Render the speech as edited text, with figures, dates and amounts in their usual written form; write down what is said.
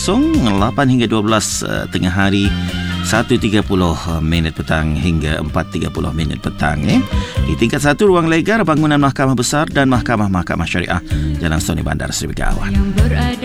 berlangsung 8 hingga 12 tengah hari, 1.30 minit petang hingga 4.30 minit petang. Di tingkat 1 ruang legar bangunan Mahkamah Besar dan Mahkamah Syariah Jalan Sony Bandar Seri Begawan.